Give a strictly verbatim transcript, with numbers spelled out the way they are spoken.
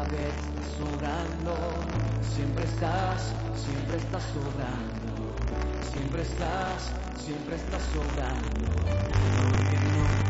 vez sobrando, siempre estás, siempre estás sobrando, siempre estás, siempre estás sobrando, porque no